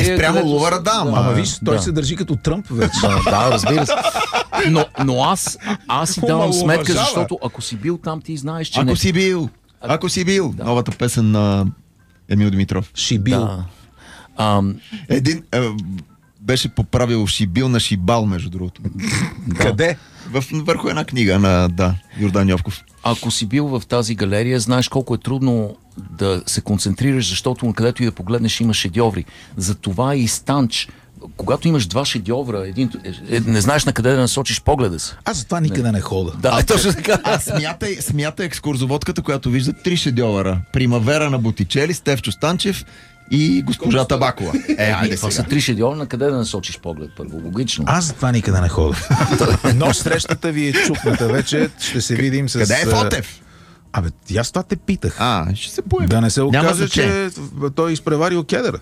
Спрямо Лувъра, да. Ама виж, той се държи като Тръмп вече. Да, разбира се. Но аз си давам сметка, защото ако си бил там, ти знаеш, че Ако си бил. Новата песен на Емил Димитров. Шибил. Един беше поправил Шибил на Шибал, между другото. Къде? Върху една книга на Йордан Йовков. Ако си бил в тази галерия, знаеш колко е трудно да се концентрираш, защото където и да погледнеш има шедьоври. Затова и Станч, когато имаш два шедьовра, не знаеш на къде да насочиш погледа си. Аз за това никъде не хода. Да, точно така. Смятай екскурзоводката, която вижда 3 шедьовъра. Примавера на Ботичели, Стефчо Станчев и госпожа Табакова. Това са 3 шедьовра, на къде да насочиш поглед първо. Логично. Аз за това никъде не хода. Но срещата ви е чукната вече. Ще се видим с... Къде е Фотев? Абе, аз това те питах. Ще се появи. Да не се окаже, че той е изпреварил кедъра.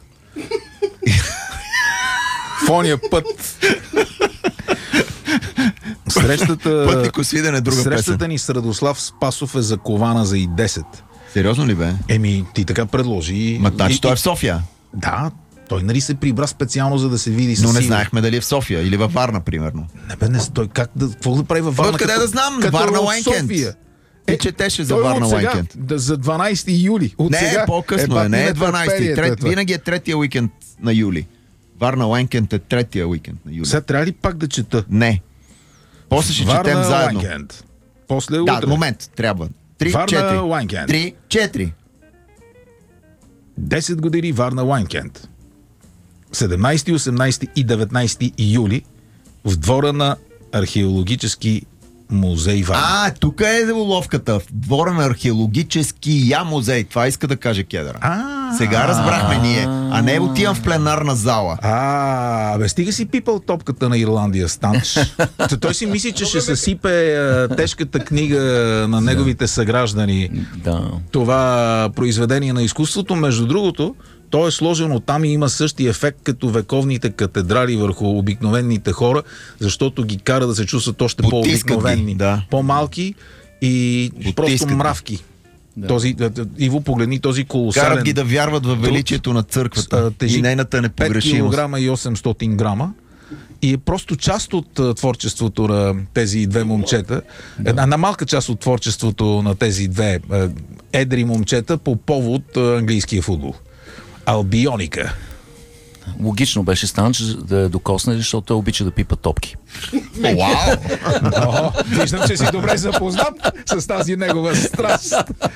В ония път. Срещата ни с Радослав Спасов е закована за и 10. Сериозно ли бе? Ти така предложи. Той е в София. Да, той нали се прибра специално, за да се види с... Но не знаехме дали е в София или във Варна, примерно. Той какво да прави във Варна? Откъде да знам? Варна Уайкенд. Четеше за Варна Уайкенд. За 12 юли. По-късно не е 12. Винаги е 3-тия уикенд на юли. Варна Уайкенд е 3-тия уикенд на юли. Сега трябва ли пак да чета? Не. После ще четем заедно. После утре. Момент, трябва. 3, 4. 10 години Варна Уайкенд. 17, 18 и 19 юли в двора на археологически музей Варна. Тук е уловката. В двора на археологическия музей. Това иска да каже Кедъра. Сега разбрахме ние, а не отивам в пленарна зала. Стига си пипал топката на Ирландия, Станч. Той си мисли, че ще съсипе тежката книга на неговите съграждани. Това произведение на изкуството. Между другото, то е сложено там и има същия ефект като вековните катедрали върху обикновените хора, защото ги кара да се чувстват още по-обикновени, по-малки и просто мравки. Иво, погледни този колосален... Карат ги да вярват във величието на църквата и нейната непогрешимост. 5 кг и 800 грама и е просто част от творчеството на тези две момчета. Една малка част от творчеството на тези две едри момчета по повод английския футбол. Албионика. Логично беше Станч да я докосне, защото той обича да пипа топки. Вау! Виждам, че си добре запознат с тази негова страст.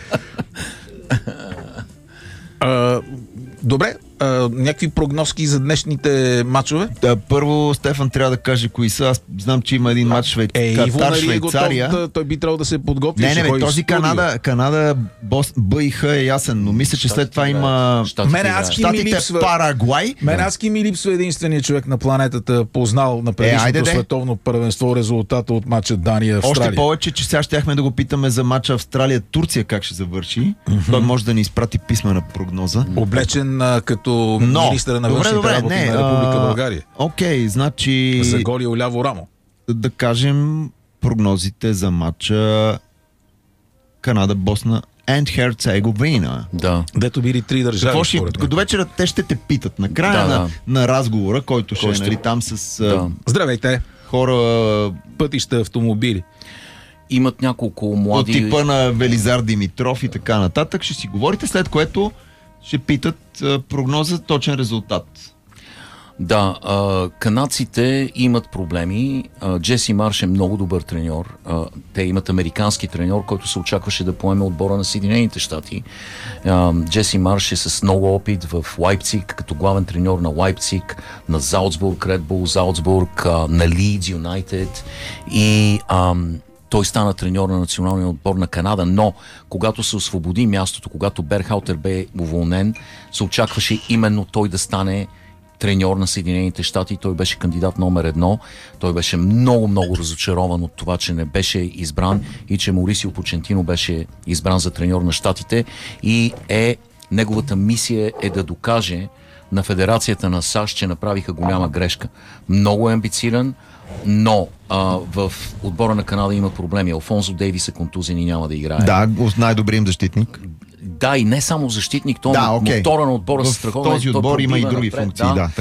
Добре, някакви прогнозки за днешните матчове? Първо Стефан трябва да каже кои са. Аз знам, че има един матч Катар-Швейцария. Той би трябвало да се подготви. Не, този Канада БИХ е ясен, но мисля, че след това има Щатите, Парагвай. Мен адски ми липсва единствения човек на планетата, познал на предишното световно първенство резултата от матча Дания-Австралия. Още повече, че сега щяхме да го питаме за матча Австралия-Турция как ще завърши. Той може да ни изпрати писмена прогноза. Облечен като министъра на външните работи на Република България. Значи... За голи оляво рамо. Да кажем прогнозите за матча Канада-Босна and Херцеговина. Дето били 3 държави. До вечера те ще те питат. Накрая на разговора, който ще е там с... Здравейте! Хора... Пътища, автомобили. Имат няколко млади... От типа на Велизар Димитров и така нататък. Ще си говорите, след което ще питат прогноза, точен резултат. Канадците имат проблеми. Джеси Марш е много добър треньор. Те имат американски треньор, който се очакваше да поеме отбора на Съединените щати. Джеси Марш е с много опит в Лайпциг, като главен треньор на Лайпциг, на Залцбург, Ред Бул Залцбург, на Лидс Юнайтед и той стана треньор на националния отбор на Канада, но когато се освободи мястото, когато Берхаутер бе уволнен, се очакваше именно той да стане треньор на Съединените щати. Той беше кандидат номер 1. Той беше много разочарован от това, че не беше избран и че Маурисио Почентино беше избран за треньор на щатите и неговата мисия е да докаже на Федерацията на САЩ, че направиха голяма грешка. Много е амбициран, но в отбора на Канада има проблеми. Алфонсо Дейвис е контузен и няма да играе. Най-добрият защитник. И не само защитник, мотора на отбора се страхова. В този отбор има и други функции.